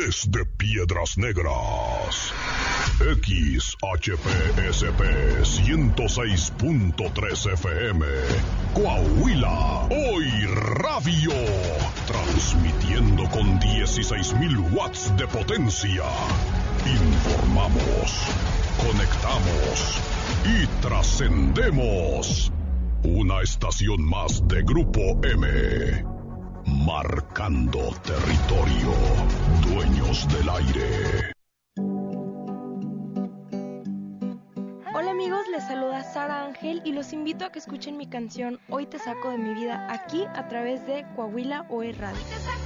desde Piedras Negras. XHPSP 106.3 FM. Coahuila, hoy radio. Transmitiendo con 16,000 watts de potencia. Informamos, conectamos y trascendemos. Una estación más de Grupo M. Marcando territorio. Dueños del aire. Hola amigos, les saluda Sara Ángel y los invito a que escuchen mi canción Hoy te saco de mi vida aquí a través de Coahuila OE Radio.